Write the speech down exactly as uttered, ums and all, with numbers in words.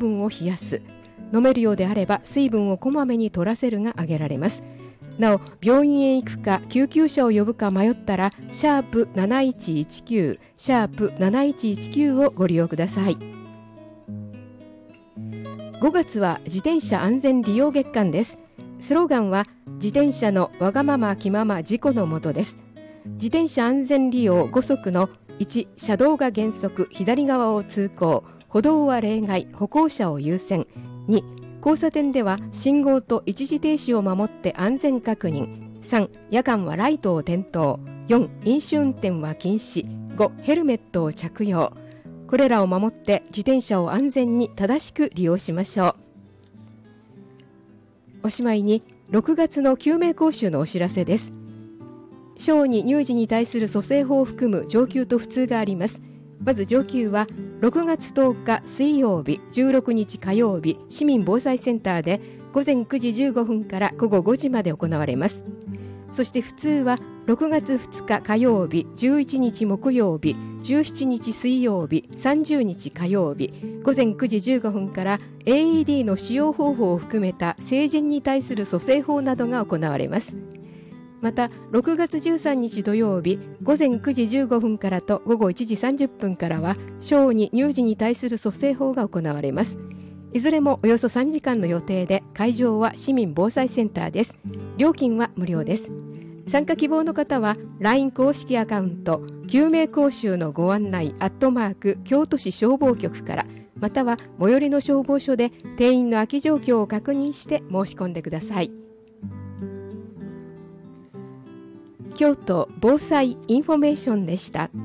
分を冷やす。飲めるようであれば水分をこまめに取らせるが挙げられます。なお、病院へ行くか救急車を呼ぶか迷ったらシャープなないちいちきゅうシャープなないちいちきゅうをご利用ください。ごがつは自転車安全利用月間です。スローガンは自転車のわがまま気まま事故のもとです。自転車安全利用ご則のいち、車道が原則左側を通行、歩道は例外、歩行者を優先。に、交差点では信号と一時停止を守って安全確認。さん、夜間はライトを点灯。よん、飲酒運転は禁止。ご、ヘルメットを着用。これらを守って自転車を安全に正しく利用しましょう。おしまいにろくがつの救命講習のお知らせです。小児乳児に対する蘇生法を含む上級と普通があります。まず上級はろくがつとおか水曜日、じゅうろくにち火曜日、市民防災センターでごぜんくじじゅうごふんからごごごじまで行われます。そして普通はろくがつふつか火曜日、じゅういちにち木曜日、じゅうしちにち水曜日、さんじゅうにち火曜日、ごぜんくじじゅうごふんから エーイーディー の使用方法を含めた成人に対する蘇生法などが行われます。またろくがつじゅうさんにち土曜日、ごぜんくじじゅうごふんからとごごいちじさんじゅっぷんからは小児乳児に対する蘇生法が行われます。いずれもおよそさんじかんの予定で、会場は市民防災センターです。料金は無料です。参加希望の方は ライン 公式アカウント救命講習のご案内アットマーク京都市消防局から、または最寄りの消防署で定員の空き状況を確認して申し込んでください。京都防災インフォメーションでした。